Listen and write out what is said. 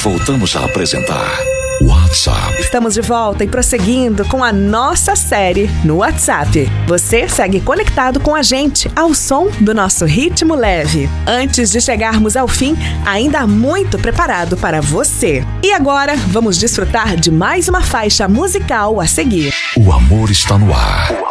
voltamos a apresentar WhatsApp. Estamos de volta e prosseguindo com a nossa série no WhatsApp. Você segue conectado com a gente ao som do nosso ritmo leve. Antes de chegarmos ao fim, ainda há muito preparado para você. E agora, vamos desfrutar de mais uma faixa musical a seguir. O amor está no ar.